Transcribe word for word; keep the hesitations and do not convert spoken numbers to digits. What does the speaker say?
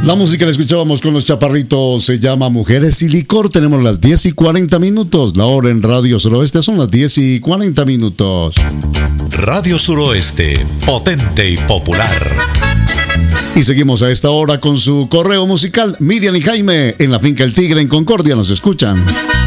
La música la escuchábamos con los Chaparritos, se llama Mujeres y Licor. Tenemos las diez y cuarenta minutos. La hora en Radio Suroeste son las diez y cuarenta minutos. Radio Suroeste, potente y popular. Y seguimos a esta hora con su correo musical. Miriam y Jaime en la finca El Tigre en Concordia nos escuchan.